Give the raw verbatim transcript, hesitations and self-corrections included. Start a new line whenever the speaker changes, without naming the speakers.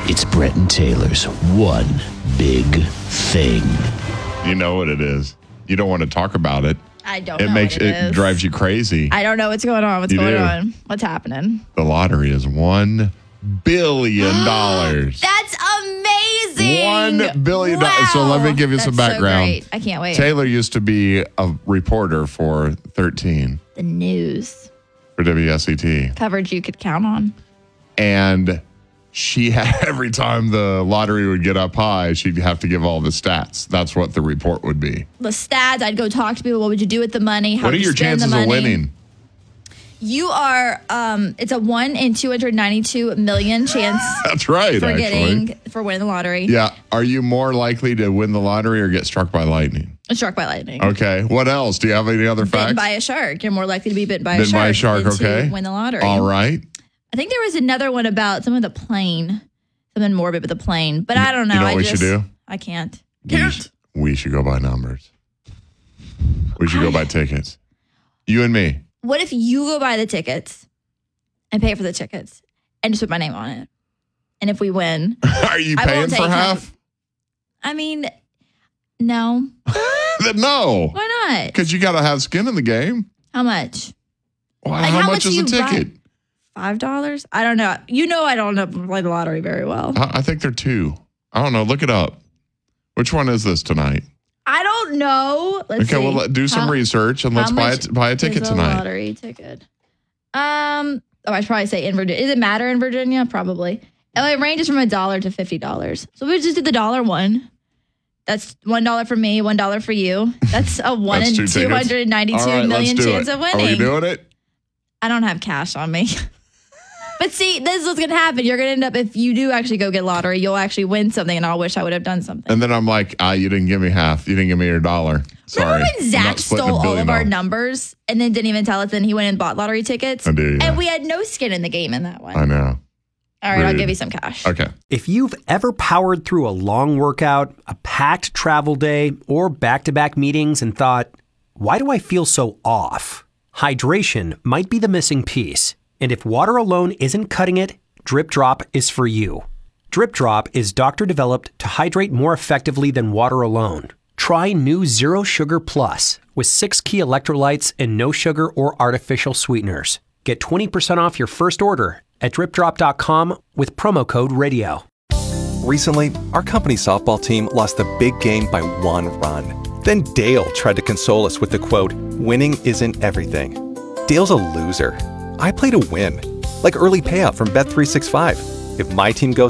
It's Brett and Taylor's One Big Thing.
You know what it is. You don't want to talk about it.
I don't
it
know
makes
what it,
it
is.
drives you crazy.
I don't know what's going on. What's
You
going
do.
on? What's happening?
The lottery is one billion dollars.
That's amazing.
One billion dollars.
Wow.
So let me give you some
That's so
background.
great. I can't wait.
Taylor used to be a reporter for thirteen
The news
for W S E T.
coverage you could count on.
And she had, every time the lottery would get up high, she'd have to give all the stats. That's what the report would be.
The stats. I'd go talk to people. What would you do with the money? How
What are
would you
your
spend the
chances of
money?
winning?
You are. Um, it's a one in two hundred ninety-two million chance
That's right,
for
actually.
getting for winning the lottery.
Yeah. Are you more likely to win the lottery or get struck by lightning?
Struck by lightning.
Okay. What else? Do you have any other facts?
Bitten by a shark. You're more likely to be bitten by a
Bitten
shark.
by a shark,
than
okay.
To win the lottery.
All right.
I think there was another one about some of the plane, something morbid with the plane, but I don't know.
You know what
I
we
just,
should do?
I can't.
We, sh- we should go buy numbers. We should go buy tickets. You and me.
What if you go buy the tickets and pay for the tickets and just put my name on it? And if we win,
Are you
I
paying
won't
for
take
half?
I mean, no.
Then no.
Why not?
Because you got to have skin in the game.
How much?
Well,
Like,
how,
how
much
much
is a
do you buy?
ticket?
Five dollars? I don't know. You know I don't know play the lottery very well.
I, I think they're two. I don't know. Look it up. Which one is this tonight?
I don't know. Let's
Okay,
see.
well, let- do some
How-
research and
how
let's buy
much
a, buy a ticket
is
tonight.
lottery ticket. Um. Oh, I'd probably say in Virginia. Does it matter in Virginia? Probably. Oh, it ranges from a dollar to fifty dollars. So we just did the dollar one. That's one dollar for me, one dollar for you. That's a one
That's
in
two
two
tickets.
hundred ninety-two
All right,
million
let's do
chance
it.
of
Are we
winning.
doing it?
I don't have cash on me. But see, this is what's gonna happen. You're gonna end up, if you do actually go get lottery, you'll actually win something, and I'll wish I would have done something.
And then I'm like, ah, you didn't give me half. You didn't give me your dollar. Sorry.
Remember when
I'm
Zach
not splitting a
stole all
billion
of our
dollars.
numbers and then didn't even tell us, and he went and bought lottery tickets?
I do, yeah.
And we had no skin in the game in that one.
I know.
All right, I'll
Rude.
give you some cash.
Okay.
If you've ever powered through a long workout, a packed travel day, or back-to-back meetings and thought, why do I feel so off? Hydration might be the missing piece. And if water alone isn't cutting it, Drip Drop is for you. Drip Drop is doctor-developed to hydrate more effectively than water alone. Try new Zero Sugar Plus with six key electrolytes and no sugar or artificial sweeteners. Get twenty percent off your first order at drip drop dot com with promo code radio.
Recently, our company softball team lost a big game by one run. Then Dale tried to console us with the quote, "Winning isn't everything." Dale's a loser. I play to win, like early payout from Bet three sixty-five. If my team goes